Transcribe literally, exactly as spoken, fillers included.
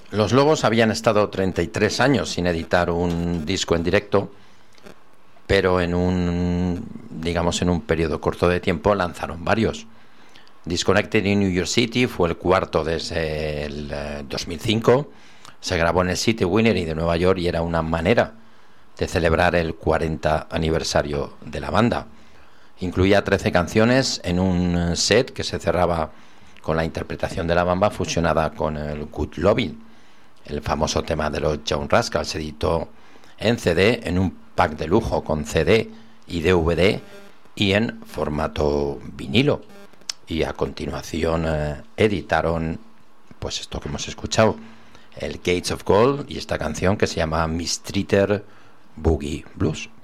Los Lobos habían estado treinta y tres años sin editar un disco en directo, pero en un, digamos, en un periodo corto de tiempo lanzaron varios. Disconnected in New York City fue el cuarto desde el eh, dos mil cinco. Se grabó en el City Winery de Nueva York y era una manera de celebrar el cuarenta aniversario de la banda. Incluía trece canciones en un set que se cerraba con la interpretación de la banda fusionada con el Good Lovin', el famoso tema de los Young Rascals. Se editó en C D, en un pack de lujo con C D y D V D y en formato vinilo. Y a continuación eh, editaron pues esto que hemos escuchado, el Gates of Gold, y esta canción que se llama Mistreated Boogie Blues.